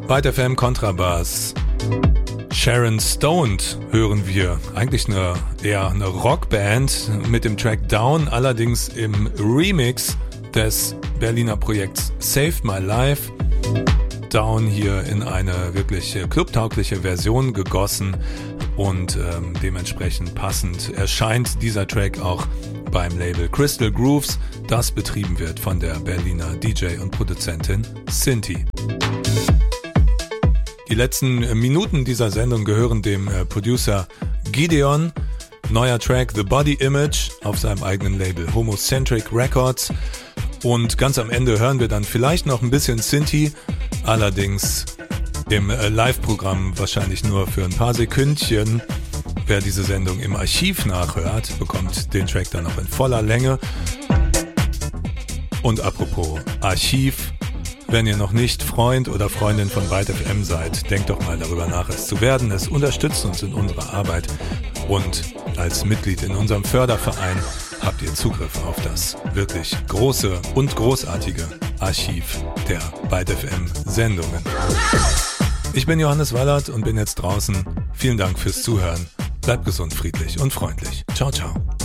Byte FM Kontrabass. Sharon Stoned hören wir. Eigentlich eher eine Rockband mit dem Track Down, allerdings im Remix des Berliner Projekts Saved My Life. Down hier in eine wirklich clubtaugliche Version gegossen und dementsprechend passend erscheint dieser Track auch beim Label Crystal Grooves, das betrieben wird von der Berliner DJ und Produzentin Sinti. Die letzten Minuten dieser Sendung gehören dem Producer Gideon. Neuer Track The Body Image auf seinem eigenen Label Homocentric Records. Und ganz am Ende hören wir dann vielleicht noch ein bisschen Sinti, allerdings im Live-Programm wahrscheinlich nur für ein paar Sekündchen. Wer diese Sendung im Archiv nachhört, bekommt den Track dann noch in voller Länge. Und apropos Archiv, wenn ihr noch nicht Freund oder Freundin von Byte FM seid, denkt doch mal darüber nach, es zu werden. Es unterstützt uns in unserer Arbeit und als Mitglied in unserem Förderverein habt ihr Zugriff auf das wirklich große und großartige Archiv der Byte FM Sendungen. Ich bin Johannes Wallert und bin jetzt draußen. Vielen Dank fürs Zuhören. Bleibt gesund, friedlich und freundlich. Ciao, ciao.